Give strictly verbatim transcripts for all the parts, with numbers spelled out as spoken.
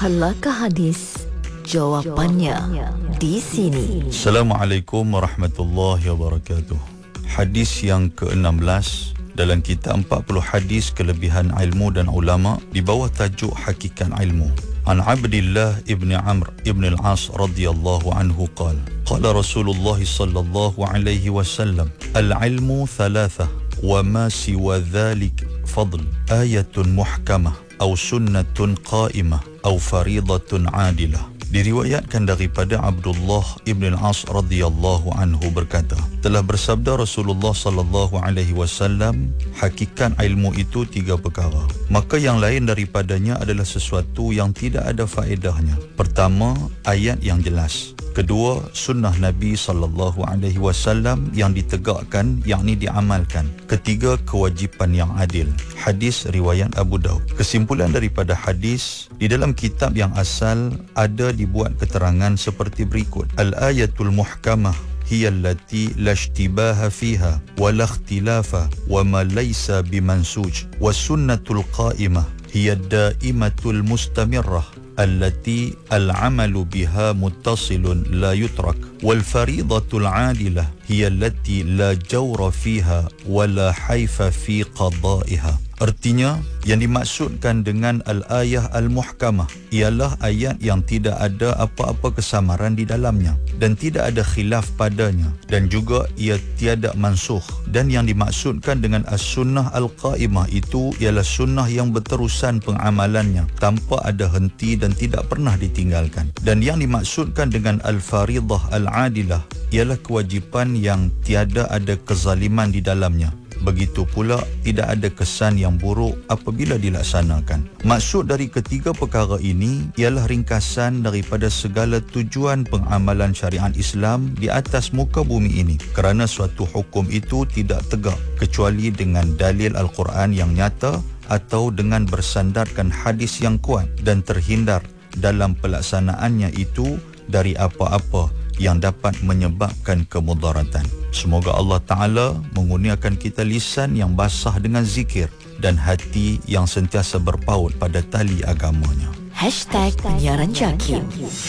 Halakah hadis? Jawapannya di sini. Assalamualaikum warahmatullahi wabarakatuh. Hadis yang ke enam belas dalam kitab empat puluh hadis kelebihan ilmu dan ulama di bawah tajuk Hakikat Ilmu. An Abdillah ibn Amr ibn al-As radhiyallahu anhu qala qala Rasulullah sallallahu alaihi wasallam al-ilmu thalathah wa ma siwa dhalik fadl ayatun muhkamah aw sunnatun qa'imah aw faridatun 'adilah. Diriwayatkan daripada Abdullah ibn al-As radhiyallahu anhu berkata, telah bersabda Rasulullah sallallahu alaihi wasallam, hakikat ilmu itu tiga perkara, maka yang lain daripadanya adalah sesuatu yang tidak ada faedahnya. Pertama, ayat yang jelas. Kedua, sunnah Nabi sallallahu alaihi wasallam yang ditegakkan, yakni diamalkan. Ketiga, kewajipan yang adil. Hadis riwayat Abu Daud. Kesimpulan daripada hadis, di dalam kitab yang asal ada dibuat keterangan seperti berikut. Al-ayatul muhkamah hiya allati la ishtibaha fiha wa la ikhtilafa wa ma laysa bimansuj wa sunnatul qa'imah hiya daimatul mustamirrah allati al-amalu biha muttasilun la yutrak wal faridatul 'adilah hiya allati la jawra fiha wa la haifa fi qada'iha. Artinya, yang dimaksudkan dengan al-ayah al-muhkamah ialah ayat yang tidak ada apa-apa kesamaran di dalamnya dan tidak ada khilaf padanya, dan juga ia tiada mansukh. Dan yang dimaksudkan dengan as-sunnah al-qa'imah itu ialah sunnah yang berterusan pengamalannya tanpa ada henti dan tidak pernah ditinggalkan. Dan yang dimaksudkan dengan al-faridah al-'adilah ialah kewajipan yang tiada ada kezaliman di dalamnya. Begitu pula tidak ada kesan yang buruk apabila dilaksanakan. Maksud dari ketiga perkara ini ialah ringkasan daripada segala tujuan pengamalan syariat Islam di atas muka bumi ini, kerana suatu hukum itu tidak tegak kecuali dengan dalil Al-Quran yang nyata atau dengan bersandarkan hadis yang kuat, dan terhindar dalam pelaksanaannya itu dari apa-apa yang dapat menyebabkan kemudaratan. Semoga Allah Ta'ala mengurniakan kita lisan yang basah dengan zikir dan hati yang sentiasa berpaut pada tali agamanya. Hashtag Penyiaran Jakim.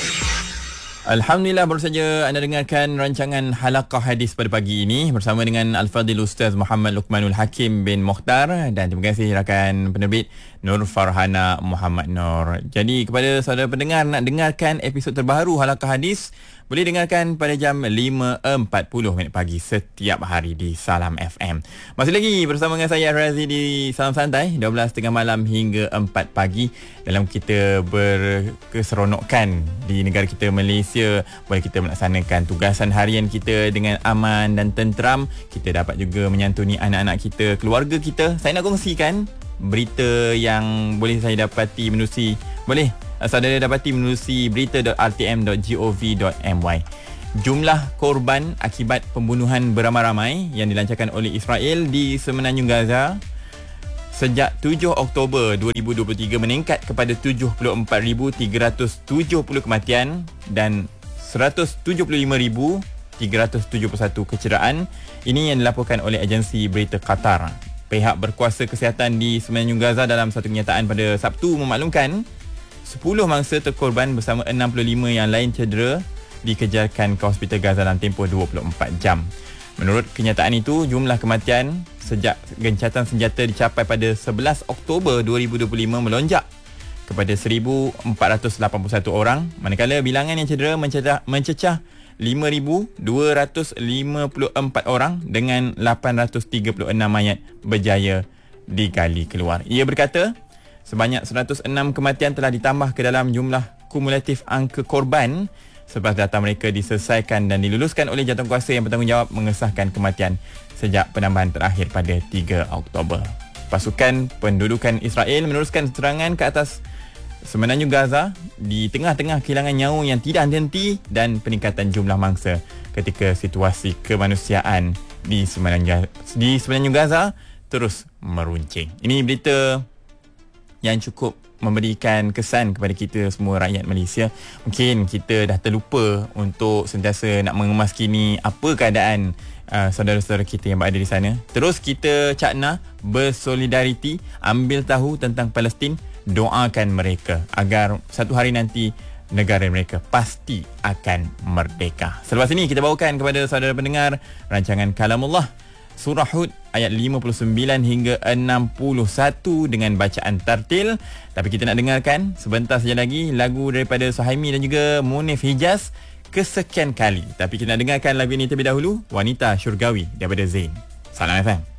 Alhamdulillah, baru saja anda dengarkan rancangan Halaqah Hadis pada pagi ini bersama dengan Al-Fadhil Ustaz Muhammad Luqmanul Hakim bin Mokhtar, dan terima kasih rakan penerbit Nur Farhana Muhammad Nur. Jadi kepada saudara pendengar nak dengarkan episod terbaru Halaqah Hadis, boleh dengarkan pada jam lima empat puluh minit pagi setiap hari di Salam F M. Masih lagi bersama dengan saya Razi di Salam Santai, dua belas tiga puluh malam hingga empat pagi dalam kita berkeseronokan di negara kita Malaysia. Boleh kita melaksanakan tugasan harian kita dengan aman dan tenteram. Kita dapat juga menyantuni anak-anak kita, keluarga kita. Saya nak kongsikan berita yang boleh saya dapati menerusi, boleh saudara dapati menerusi berita dot r t m dot gov dot m y. Jumlah korban akibat pembunuhan beramai-ramai yang dilancarkan oleh Israel di Semenanjung Gaza sejak tujuh Oktober dua ribu dua puluh tiga meningkat kepada tujuh puluh empat ribu tiga ratus tujuh puluh kematian dan seratus tujuh puluh lima ribu tiga ratus tujuh puluh satu kecederaan. Ini yang dilaporkan oleh agensi berita Qatar. Pihak berkuasa kesihatan di Semenanjung Gaza dalam satu kenyataan pada Sabtu memaklumkan sepuluh mangsa terkorban bersama enam puluh lima yang lain cedera dikejarkan ke Hospital Gaza dalam tempoh dua puluh empat jam. Menurut kenyataan itu, jumlah kematian sejak gencatan senjata dicapai pada sebelas Oktober dua ribu dua puluh lima melonjak kepada seribu empat ratus lapan puluh satu orang, manakala bilangan yang cedera mencecah, mencecah lima ribu dua ratus lima puluh empat orang dengan lapan ratus tiga puluh enam mayat berjaya digali keluar. Ia berkata, sebanyak seratus enam kematian telah ditambah ke dalam jumlah kumulatif angka korban selepas data mereka diselesaikan dan diluluskan oleh jawatankuasa yang bertanggungjawab mengesahkan kematian sejak penambahan terakhir pada tiga Oktober. Pasukan pendudukan Israel meneruskan serangan ke atas Semenanjung Gaza di tengah-tengah kehilangan nyawa yang tidak henti dan peningkatan jumlah mangsa ketika situasi kemanusiaan di Semenanjung, di Semenanjung Gaza terus meruncing. Ini berita yang cukup memberikan kesan kepada kita semua rakyat Malaysia. Mungkin kita dah terlupa untuk sentiasa nak mengemaskini apa keadaan uh, saudara-saudara kita yang berada di sana. Terus kita cakna bersolidariti, ambil tahu tentang Palestin doakan mereka agar satu hari nanti negara mereka pasti akan merdeka. Selepas ini kita bawakan kepada saudara pendengar rancangan Kalamullah Surah Hud ayat lima puluh sembilan hingga enam puluh satu dengan bacaan tartil. Tapi kita nak dengarkan sebentar saja lagi lagu daripada Suhaimi dan juga Munif Hijaz kesekian kali. Tapi kita nak dengarkan lagu ini terlebih dahulu, Wanita Syurgawi daripada Zain. Salam F M.